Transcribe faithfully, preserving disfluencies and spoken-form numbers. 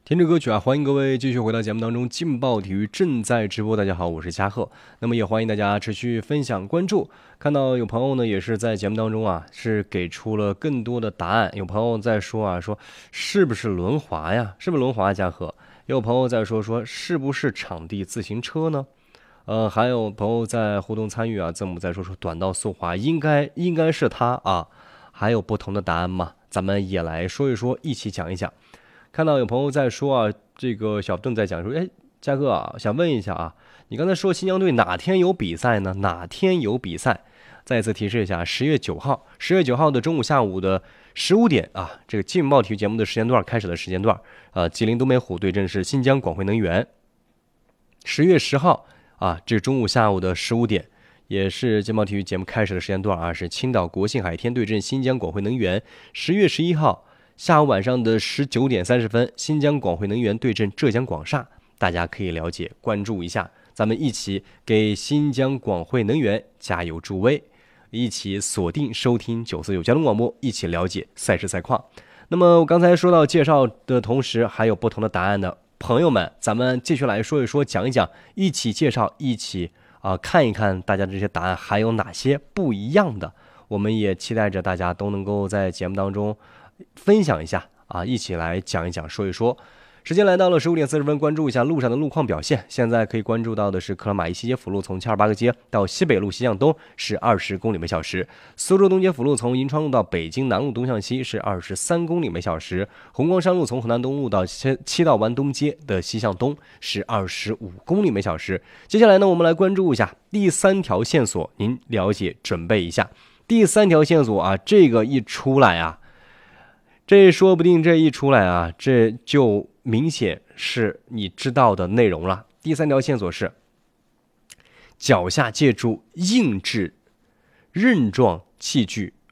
听着歌曲啊，欢迎各位继续回到节目当中。劲爆体育正在直播，大家好，我是嘉贺。那么也欢迎大家持续分享关注。看到有朋友呢，也是在节目当中啊，是给出了更多的答案。有朋友在说啊，说是不是轮滑呀？是不是轮滑？嘉贺。也有朋友在说说是不是场地自行车呢？呃，还有朋友在互动参与啊，字母在说说短道速滑，应该应该是他啊。还有不同的答案吗？咱们也来说一说，一起讲一讲。看到有朋友在说啊，这个小邓在讲说，哎，嘉哥啊，想问一下啊，你刚才说新疆队哪天有比赛呢？哪天有比赛？再次提示一下，十月九号，十月九号的中午下午的十五点啊，这个劲爆体育节目的时间段开始的时间段，呃，吉林东北虎对阵是新疆广汇能源。十月十号啊，这中午下午的十五点，也是劲爆体育节目开始的时间段啊，是青岛国信海天对阵新疆广汇能源。十月十一号。下午晚上的十九点三十分，新疆广汇能源对阵浙江广厦，大家可以了解关注一下，咱们一起给新疆广汇能源加油助威，一起锁定收听九四九交通广播，一起了解赛事赛况。那么我刚才说到介绍的同时，还有不同的答案的朋友们，咱们继续来说一说，讲一讲，一起介绍，一起啊、呃、看一看大家这些答案还有哪些不一样的。我们也期待着大家都能够在节目当中分享一下啊，一起来讲一讲，说一说。时间来到了十五点四十分，关注一下路上的路况表现。现在可以关注到的是克拉玛依西街辅路从七二八个街到西北路西向东是二十公里每小时，苏州东街辅路从银川路到北京南路东向西是二十三公里每小时，红光山路从河南东路到七七道湾东街的西向东是二十五公里每小时。接下来呢，我们来关注一下第三条线索，您了解准备一下。第三条线索啊，这个一出来啊，这说不定这一出来啊，这就明显是你知道的内容了。第三条线索是脚下借助硬质韧状器具